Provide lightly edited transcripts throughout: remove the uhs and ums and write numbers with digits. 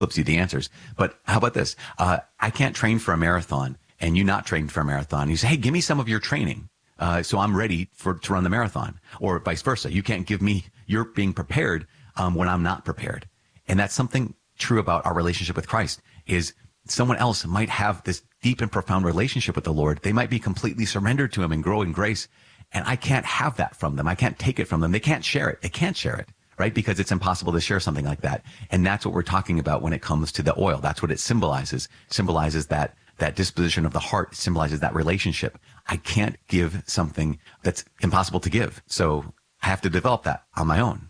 flips you the answers. But how about this? I can't train for a marathon and you not trained for a marathon. You say, hey, give me some of your training. So I'm ready to run the marathon, or vice versa. You can't give me, you're being prepared when I'm not prepared. And that's something true about our relationship with Christ is someone else might have this deep and profound relationship with the Lord. They might be completely surrendered to him and grow in grace. And I can't have that from them. I can't take it from them. They can't share it. They can't share it, right? Because it's impossible to share something like that. And that's what we're talking about when it comes to the oil. That's what it symbolizes. Symbolizes that disposition of the heart, symbolizes that relationship. I can't give something that's impossible to give. So I have to develop that on my own.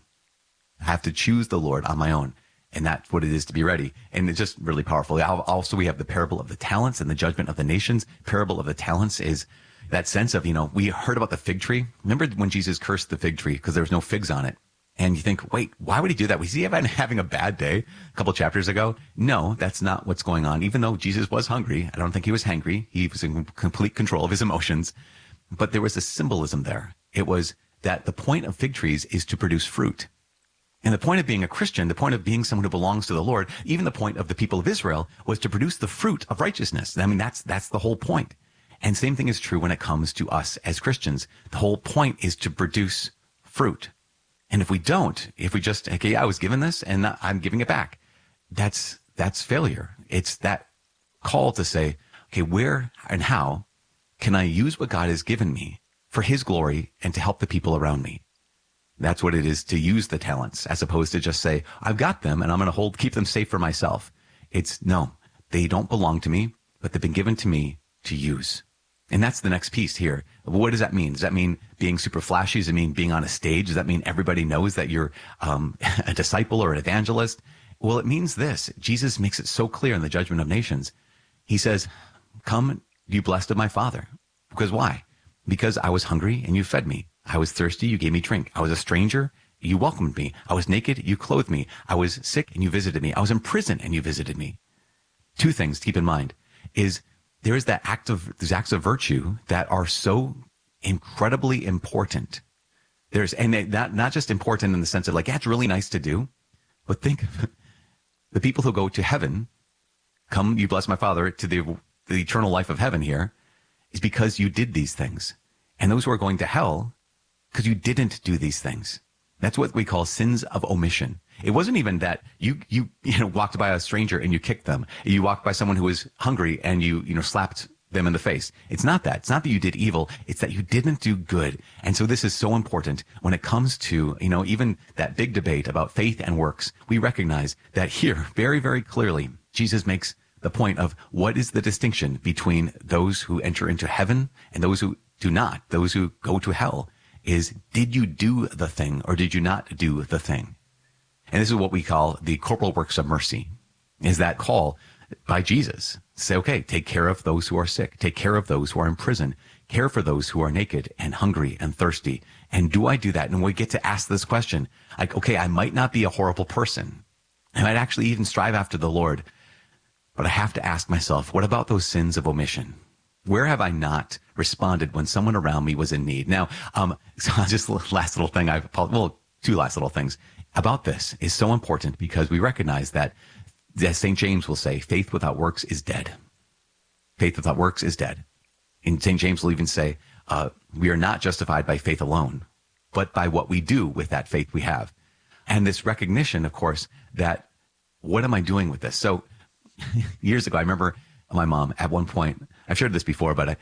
I have to choose the Lord on my own. And that's what it is to be ready. And it's just really powerful. Also, we have the parable of the talents and the judgment of the nations. Parable of the talents is that sense of, we heard about the fig tree. Remember when Jesus cursed the fig tree because there was no figs on it? And you think, wait, why would he do that? Was he having a bad day a couple chapters ago? No, that's not what's going on. Even though Jesus was hungry, I don't think he was hangry. He was in complete control of his emotions. But there was a symbolism there. It was that the point of fig trees is to produce fruit. And the point of being a Christian, the point of being someone who belongs to the Lord, even the point of the people of Israel was to produce the fruit of righteousness. I mean, that's the whole point. And same thing is true when it comes to us as Christians. The whole point is to produce fruit. And if we don't, if we just, okay, I was given this and I'm giving it back, that's failure. It's that call to say, okay, where and how can I use what God has given me for his glory and to help the people around me? That's what it is to use the talents, as opposed to just say, I've got them and I'm going to keep them safe for myself. It's no, they don't belong to me, but they've been given to me to use. And that's the next piece here. What does that mean? Does that mean being super flashy? Does it mean being on a stage? Does that mean everybody knows that you're a disciple or an evangelist? Well, it means this. Jesus makes it so clear in the judgment of nations. He says, come, you blessed of my Father. Because why? Because I was hungry and you fed me. I was thirsty, you gave me drink. I was a stranger, you welcomed me. I was naked, you clothed me. I was sick and you visited me. I was in prison and you visited me. Two things to keep in mind is there is these acts of virtue that are so incredibly important. Not just important in the sense of like, yeah, it's really nice to do, but think of the people who go to heaven, come, you bless my Father, to the eternal life of heaven here, is because you did these things. And those who are going to hell, because you didn't do these things. That's what we call sins of omission. It wasn't even that you walked by a stranger and you kicked them. You walked by someone who was hungry and you slapped them in the face. It's not that. It's not that you did evil. It's that you didn't do good. And so this is so important when it comes to, even that big debate about faith and works. We recognize that here very, very clearly, Jesus makes the point of what is the distinction between those who enter into heaven and those who do not, those who go to hell, is did you do the thing or did you not do the thing? And this is what we call the corporal works of mercy, is that call by Jesus to say, okay, take care of those who are sick, take care of those who are in prison, care for those who are naked and hungry and thirsty. And do I do that? And we get to ask this question, like, okay, I might not be a horrible person. I might actually even strive after the Lord, but I have to ask myself, what about those sins of omission? Where have I not responded when someone around me was in need? Now, so just last little thing, two last little things about this is so important because we recognize that, as St. James will say, faith without works is dead. Faith without works is dead. And St. James will even say, we are not justified by faith alone, but by what we do with that faith we have. And this recognition, of course, that what am I doing with this? So years ago, I remember my mom at one point, I've shared this before, but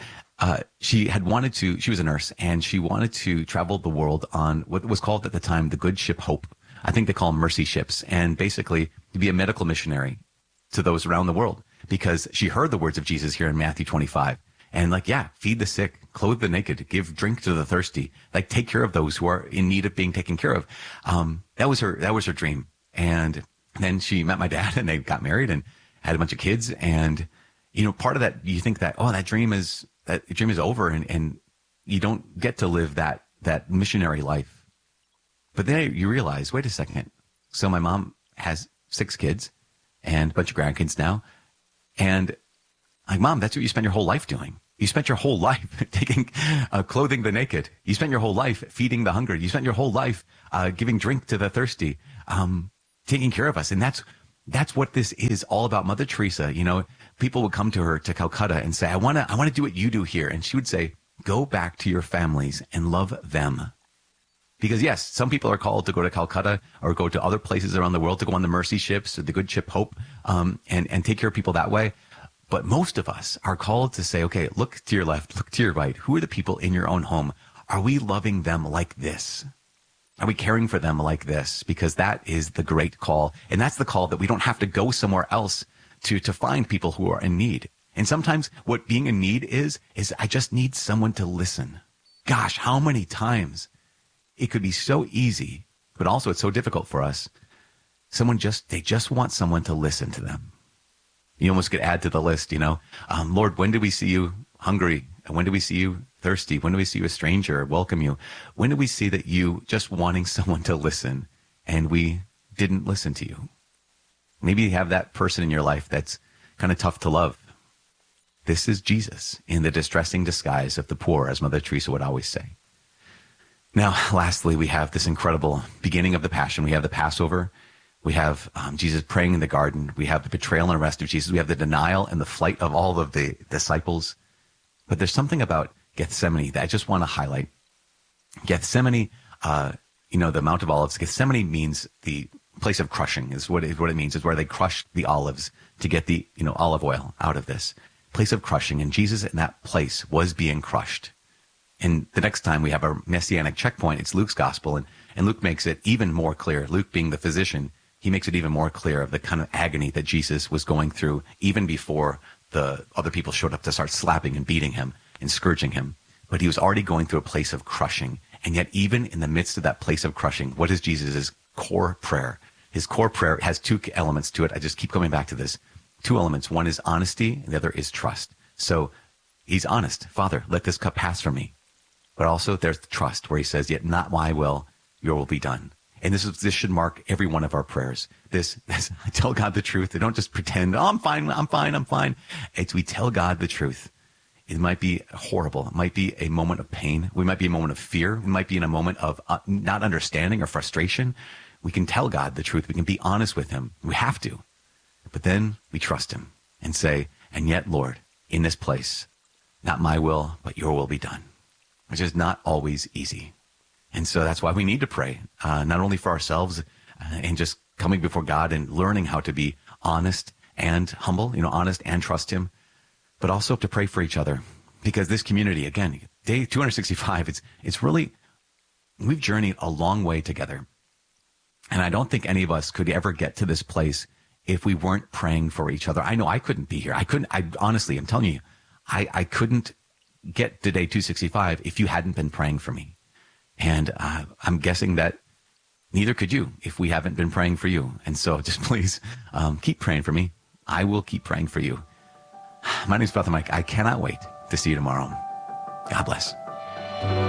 she was a nurse and she wanted to travel the world on what was called at the time the Good Ship Hope. I think they call them mercy ships, and basically to be a medical missionary to those around the world because she heard the words of Jesus here in Matthew 25. And feed the sick, clothe the naked, give drink to the thirsty, take care of those who are in need of being taken care of. That was her dream. And then she met my dad and they got married and had a bunch of kids. And, part of that, you think that, that dream is over and you don't get to live that missionary life. But then you realize, wait a second. So my mom has 6 kids and a bunch of grandkids now. And Mom, that's what you spend your whole life doing. You spent your whole life clothing the naked. You spent your whole life feeding the hungry. You spent your whole life giving drink to the thirsty, taking care of us. And That's what this is all about. Mother Teresa, people would come to her to Calcutta and say, I want to do what you do here. And she would say, go back to your families and love them. Because yes, some people are called to go to Calcutta or go to other places around the world to go on the mercy ships or the good ship Hope, and take care of people that way. But most of us are called to say, okay, look to your left, look to your right. Who are the people in your own home? Are we loving them like this? Are we caring for them like this? Because that is the great call. And that's the call that we don't have to go somewhere else to find people who are in need. And sometimes what being in need is I just need someone to listen. Gosh, how many times it could be so easy, but also it's so difficult for us. They just want someone to listen to them. You almost could add to the list, Lord, when do we see you hungry? And when do we see you thirsty? When do we see you a stranger, welcome you? When do we see that you just wanting someone to listen and we didn't listen to you? Maybe you have that person in your life that's kind of tough to love. This is Jesus in the distressing disguise of the poor, as Mother Teresa would always say. Now, lastly, we have this incredible beginning of the Passion. We have the Passover. We have Jesus praying in the garden. We have the betrayal and arrest of Jesus. We have the denial and the flight of all of the disciples. But there's something about Gethsemane that I just want to highlight. Gethsemane, the Mount of Olives, Gethsemane means the place of crushing is what it means. Is where they crushed the olives to get the, olive oil out of this place of crushing. And Jesus in that place was being crushed. And the next time we have a messianic checkpoint, it's Luke's gospel. And Luke makes it even more clear. Luke being the physician, he makes it even more clear of the kind of agony that Jesus was going through even before the other people showed up to start slapping and beating him and scourging him. But he was already going through a place of crushing. And yet even in the midst of that place of crushing, what is Jesus' core prayer? His core prayer has two elements to it. I just keep coming back to this. Two elements. One is honesty and the other is trust. So he's honest. Father, let this cup pass from me. But also there's the trust where he says, yet not my will, your will be done. And this should mark every one of our prayers. This I tell God the truth. I don't just pretend, I'm fine. It's we tell God the truth. It might be horrible. It might be a moment of pain. We might be a moment of fear. We might be in a moment of not understanding or frustration. We can tell God the truth. We can be honest with him. We have to. But then we trust him and say, and yet, Lord, in this place, not my will, but your will be done, which is not always easy. And so that's why we need to pray, not only for ourselves and just coming before God and learning how to be honest and humble, honest and trust him, but also to pray for each other. Because this community, again, day 265, it's really, we've journeyed a long way together. And I don't think any of us could ever get to this place if we weren't praying for each other. I know I couldn't be here. Honestly, I'm telling you, I couldn't get to day 265 if you hadn't been praying for me. And I'm guessing that neither could you if we haven't been praying for you. And so just please keep praying for me. I will keep praying for you. My name is Father Mike. I cannot wait to see you tomorrow. God bless.